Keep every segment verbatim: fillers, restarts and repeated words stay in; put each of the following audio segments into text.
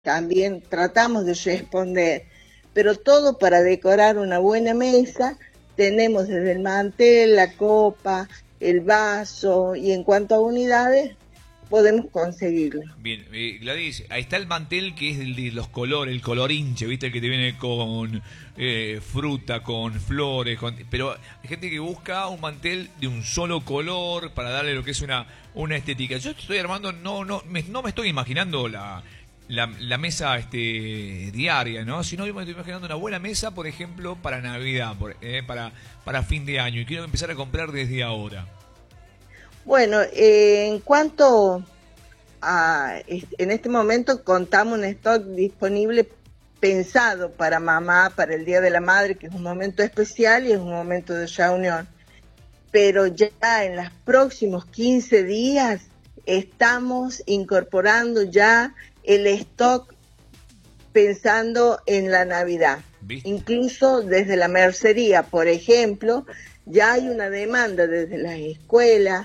también tratamos de responder, pero todo para decorar una buena mesa. Tenemos desde el mantel, la copa, el vaso, y en cuanto a unidades, podemos conseguirlo. Bien, eh, Gladys, ahí está el mantel que es el de los colores, el colorinche, ¿viste? El que te viene con eh, fruta, con flores, con... pero hay gente que busca un mantel de un solo color para darle lo que es una, una estética. Yo estoy armando, no, no, me, no me estoy imaginando la... La, la mesa este diaria, ¿no? Sino yo me estoy imaginando una buena mesa, por ejemplo, para Navidad, por, eh, para, para fin de año. Y quiero empezar a comprar desde ahora. Bueno, eh, en cuanto a... En este momento contamos un stock disponible pensado para mamá, para el Día de la Madre, que es un momento especial y es un momento de reunión. Pero ya en los próximos quince días estamos incorporando ya el stock pensando en la Navidad. ¿Viste? Incluso desde la mercería, por ejemplo, ya hay una demanda desde las escuelas,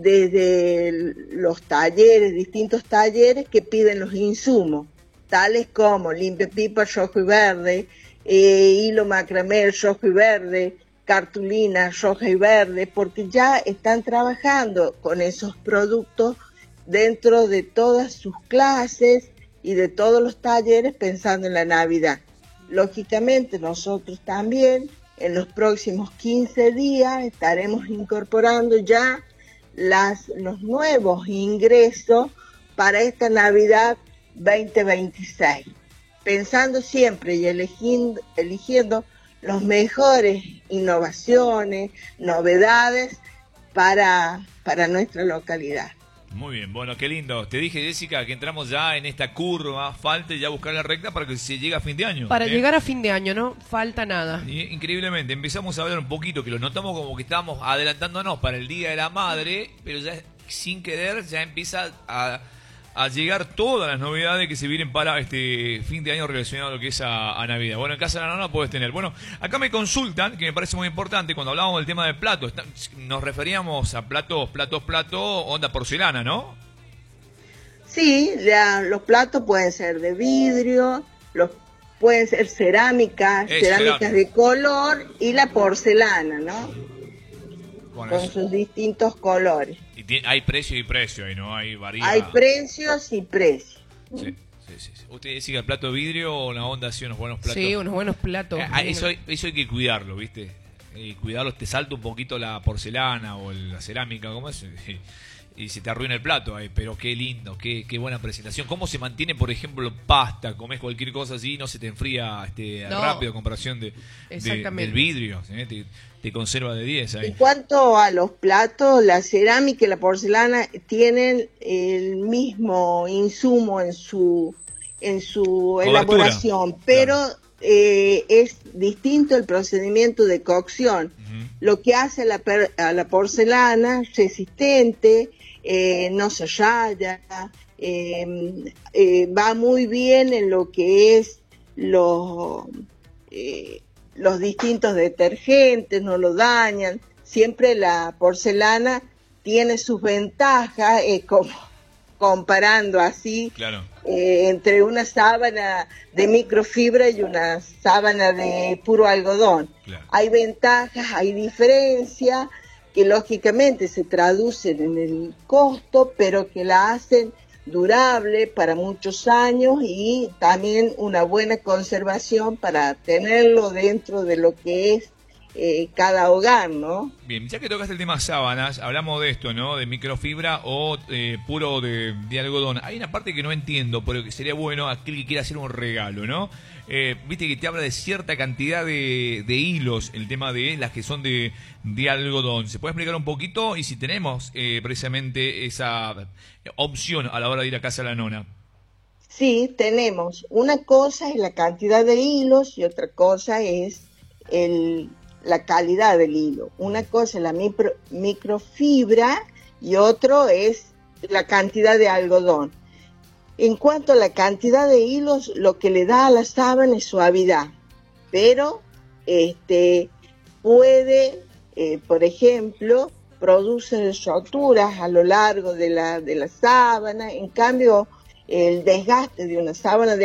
desde los talleres, distintos talleres que piden los insumos, tales como limpiapipa rojo y verde, eh, hilo macramé rojo y verde, cartulina roja y verde, porque ya están trabajando con esos productos dentro de todas sus clases y de todos los talleres pensando en la Navidad. Lógicamente nosotros también en los próximos quince días estaremos incorporando ya las, los nuevos ingresos para esta Navidad veinte veintiséis, pensando siempre y eligiendo, eligiendo los mejores innovaciones, novedades para, para nuestra localidad. Muy bien, bueno, qué lindo. Te dije, Jessica, que entramos ya en esta curva, falta ya buscar la recta para que se llegue a fin de año. Para ¿eh? llegar a fin de año, ¿no? Falta nada. Y, increíblemente, empezamos a hablar un poquito, que lo notamos como que estábamos adelantándonos para el Día de la Madre, pero ya sin querer ya empieza a, a llegar todas las novedades que se vienen para este fin de año relacionado a lo que es a, a Navidad. Bueno, en Casa de la Nona puedes tener. Bueno, acá me consultan, que me parece muy importante, cuando hablábamos del tema de platos, nos referíamos a platos, platos, platos, onda porcelana, ¿no? Sí, la, los platos pueden ser de vidrio, los pueden ser cerámicas, Es cerámicas cerámica. de color, y la porcelana, ¿no? Bueno, Con eso. sus distintos colores. Y tiene, hay precio y precio, ahí no hay varía. Hay precios y precios. Sí, sí, sí, sí. ¿Usted dice que el plato de vidrio o una onda así, unos buenos platos? Sí, unos buenos platos. Eh, eso, hay- eso hay que cuidarlo, ¿viste? Eh, cuidarlo, te salta un poquito la porcelana o la cerámica, ¿cómo es? Y se te arruina el plato ahí, pero qué lindo, qué, qué buena presentación. ¿Cómo se mantiene, por ejemplo, pasta? Comés cualquier cosa así y no se te enfría este, No. rápido a comparación de, de- Exactamente. del vidrio. ¿eh? Te, te conserva de diez ahí. En cuanto a los platos, la cerámica y la porcelana tienen el mismo insumo en su, en su Cobertura. elaboración, pero Claro. eh, es distinto el procedimiento de cocción. Ujú. Lo que hace a la, per- a la porcelana resistente, eh, no se raya, eh, eh, va muy bien en lo que es los, eh, los distintos detergentes, no lo dañan. Siempre la porcelana tiene sus ventajas, eh, como comparando así Claro. eh, entre una sábana de microfibra y una sábana de puro algodón. Claro. Hay ventajas, hay diferencias que lógicamente se traducen en el costo, pero que la hacen durable para muchos años y también una buena conservación para tenerlo dentro de lo que es eh, cada hogar, ¿no? Bien, ya que tocaste el tema sábanas, hablamos de esto, ¿no? De microfibra o eh, puro de, de algodón. Hay una parte que no entiendo, pero que sería bueno aquel que quiera hacer un regalo, ¿no? Eh, Viste que te habla de cierta cantidad de, de hilos, el tema de las que son de, de algodón. ¿Se puede explicar un poquito? Y si tenemos eh, precisamente esa opción a la hora de ir a Casa de la Nona. Sí, tenemos. Una cosa es la cantidad de hilos y otra cosa es el, la calidad del hilo. Una cosa es la micro, microfibra y otro es la cantidad de algodón. En cuanto a la cantidad de hilos, lo que le da a la sábana es suavidad, pero este, puede, eh, por ejemplo, producir roturas a lo largo de la, de la sábana. En cambio, el desgaste de una sábana de